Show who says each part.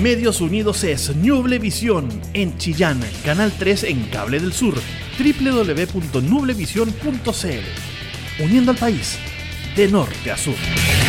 Speaker 1: Medios Unidos es Nublevisión en Chillán, Canal 3 en Cable del Sur, www.nublevision.cl. Uniendo al país de norte a sur.